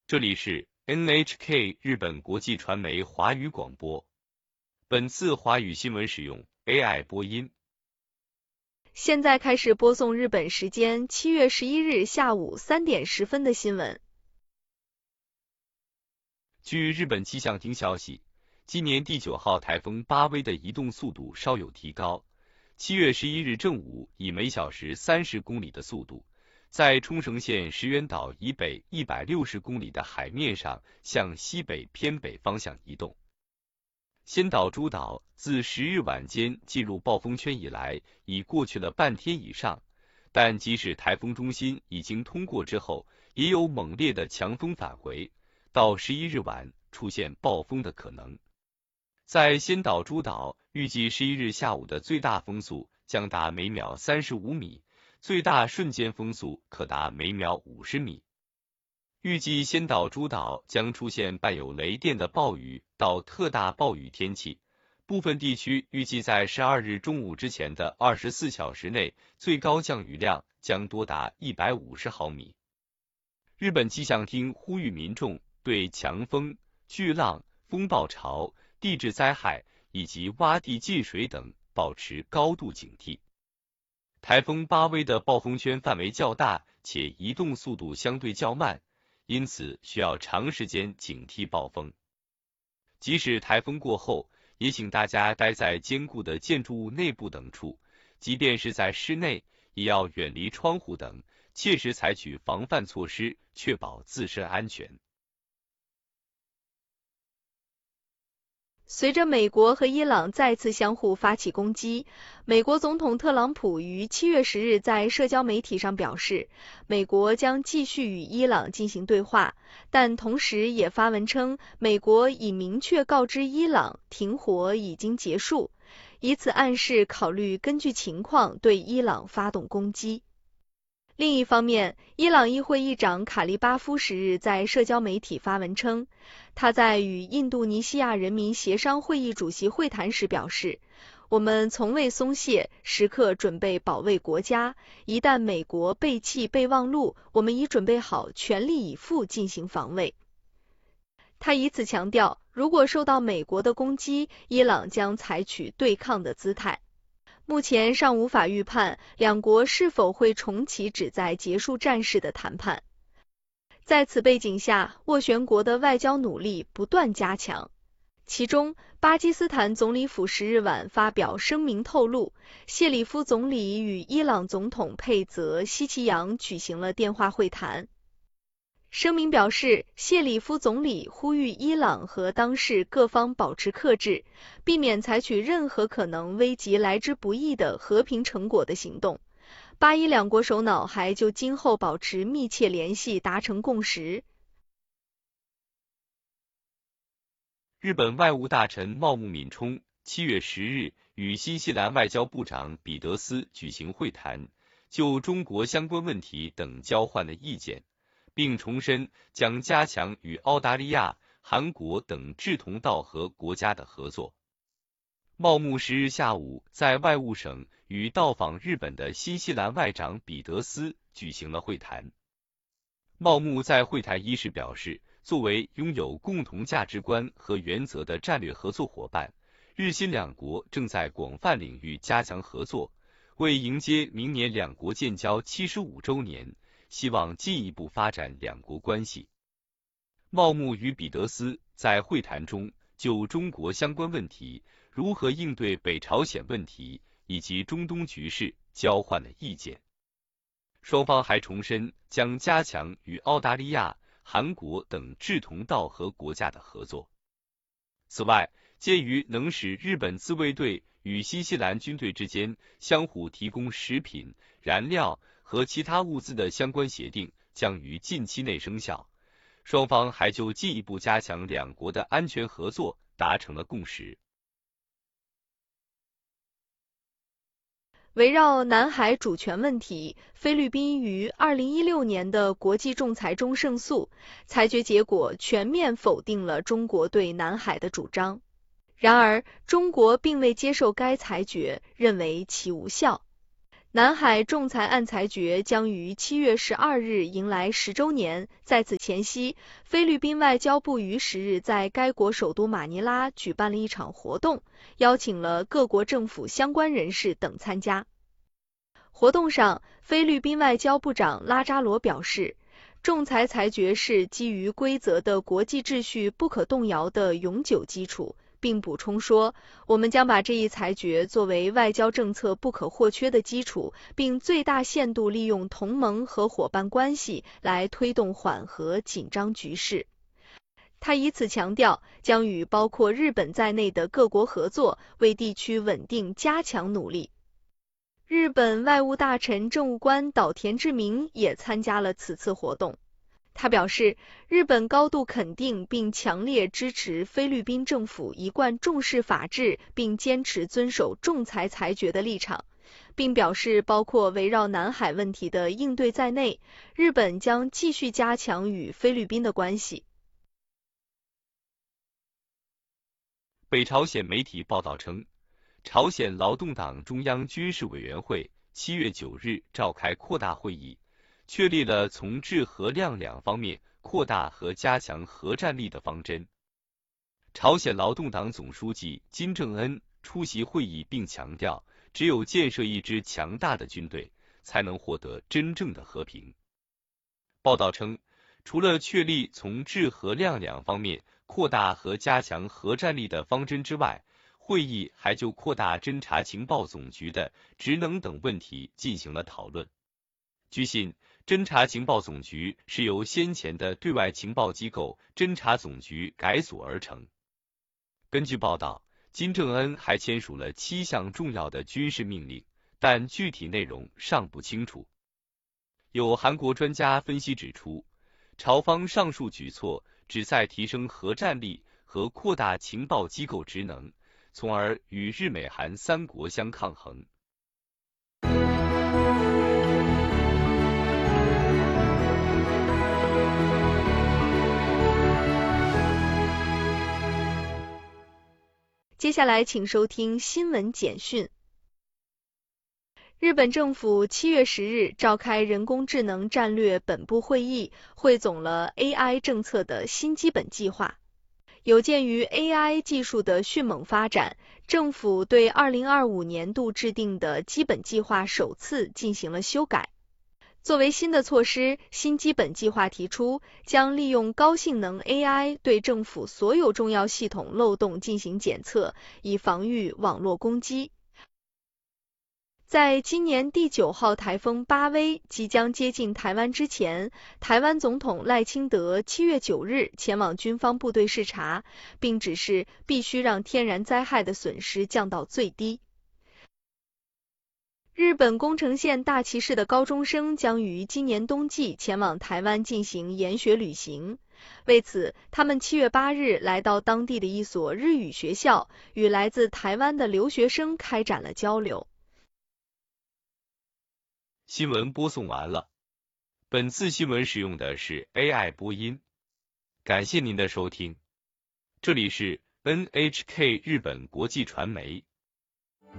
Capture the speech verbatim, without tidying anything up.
这里是 N H K 日本国际传媒华语广播。本次华语新闻使用 A I 播音。 现在开始播送日本时间七月十一日下午三点十分的新闻。 据日本气象厅消息，今年第九号台风巴威的移动速度稍有提高，七月十一日正午以每小时三十公里的速度，在冲绳县石垣岛以北一百六十公里的海面上向西北偏北方向移动。仙岛诸岛自十日晚间进入暴风圈以来，已过去了半天以上，但即使台风中心已经通过之后，也有猛烈的强风返回，到十一日晚出现暴风的可能。在仙岛诸岛，预计十一日下午的最大风速将达每秒三十五米，最大瞬间风速可达每秒五十米。预计仙岛诸岛将出现伴有雷电的暴雨到特大暴雨天气，部分地区预计在十二日中午之前的二十四小时内，最高降雨量将多达一百五十毫米。日本气象厅呼吁民众对强风、巨浪、风暴潮、地质灾害以及洼地进水等保持高度警惕。台风巴威的暴风圈范围较大，且移动速度相对较慢，因此需要长时间警惕暴风。即使台风过后，也请大家待在坚固的建筑物内部等处，即便是在室内，也要远离窗户等，切实采取防范措施，确保自身安全。 随着美国和伊朗再次相互发起攻击，美国总统特朗普于七月十日在社交媒体上表示，美国将继续与伊朗进行对话，但同时也发文称，美国已明确告知伊朗停火已经结束，以此暗示考虑根据情况对伊朗发动攻击。另一方面，伊朗议会议长卡利巴夫十日在社交媒体发文称，他在与印度尼西亚人民协商会议主席会谈时表示，我们从未松懈，时刻准备保卫国家，一旦美国背弃备忘录，我们已准备好全力以赴进行防卫。他以此强调，如果受到美国的攻击，伊朗将采取对抗的姿态。目前尚无法预判两国是否会重启旨在结束战事的谈判。在此背景下，斡旋国的外交努力不断加强。其中，巴基斯坦总理府十日晚发表声明透露，谢里夫总理与伊朗总统佩泽希奇扬举行了电话会谈。声明表示，谢里夫总理呼吁伊朗和当事各方保持克制，避免采取任何可能危及来之不易的和平成果的行动。巴伊两国首脑还就今后保持密切联系达成共识。 日本外务大臣茂木敏充七月十日与新西兰外交部长彼得斯举行会谈，就中国相关问题等交换了意见，并重申将加强与澳大利亚、韩国等志同道合国家的合作。茂木十日下午在外务省与到访日本的新西兰外长彼得斯举行了会谈。茂木在会谈伊始表示，作为拥有共同价值观和原则的战略合作伙伴，日新两国正在广泛领域加强合作，为迎接明年两国建交七十五周年，希望进一步发展两国关系。茂木与彼得斯在会谈中就中国相关问题、如何应对北朝鲜问题以及中东局势交换了意见。双方还重申将加强与澳大利亚、韩国等志同道合国家的合作。此外，鉴于能使日本自卫队与新西兰军队之间相互提供食品、燃料和其他物资的相关协定将于近期内生效，双方还就进一步加强两国的安全合作达成了共识。 围绕南海主权问题，菲律宾于二零一六年的国际仲裁中胜诉，裁决结果全面否定了中国对南海的主张。然而，中国并未接受该裁决，认为其无效。 南海仲裁案裁决将于七月十二日迎来十周年，在此前夕，菲律宾外交部于十日在该国首都马尼拉举办了一场活动，邀请了各国政府相关人士等参加。活动上，菲律宾外交部长拉扎罗表示，仲裁裁决是基于规则的国际秩序不可动摇的永久基础，并补充说，我们将把这一裁决作为外交政策不可或缺的基础，并最大限度利用同盟和伙伴关系来推动缓和紧张局势。他以此强调，将与包括日本在内的各国合作，为地区稳定加强努力。日本外务大臣政务官岛田志明也参加了此次活动。他表示，日本高度肯定并强烈支持菲律宾政府一贯重视法治并坚持遵守仲裁裁决的立场，并表示包括围绕南海问题的应对在内，日本将继续加强与菲律宾的关系。 北朝鲜媒体报道称，朝鲜劳动党中央军事委员会七月九日召开扩大会议，确立了从质和量两方面扩大和加强核战力的方针。朝鲜劳动党总书记金正恩出席会议并强调，只有建设一支强大的军队，才能获得真正的和平。报道称，除了确立从质和量两方面扩大和加强核战力的方针之外，会议还就扩大侦察情报总局的职能等问题进行了讨论。据悉，侦察情报总局是由先前的对外情报机构侦察总局改组而成。根据报道，金正恩还签署了七项重要的军事命令，但具体内容尚不清楚。有韩国专家分析指出，朝方上述举措旨在提升核战力和扩大情报机构职能，从而与日美韩三国相抗衡。 接下来请收听新闻简讯。日本政府七月十日召开人工智能战略本部会议，汇总了 A I 政策的新基本计划。有鉴于 A I 技术的迅猛发展，政府对二零二五年度制定的基本计划首次进行了修改。作为新的措施，新基本计划提出将利用高性能 A I 对政府所有重要系统漏洞进行检测，以防御网络攻击。在今年第九号台风巴威即将接近台湾之前，台湾总统赖清德七月九日前往军方部队视察，并指示必须让天然灾害的损失降到最低。日本宫城县大崎市的高中生将于今年冬季前往台湾进行研学旅行，为此，他们七月八日来到当地的一所日语学校，与来自台湾的留学生开展了交流。 新闻播送完了，本次新闻使用的是 A I 播音，感谢您的收听，这里是 N H K 日本国际传媒。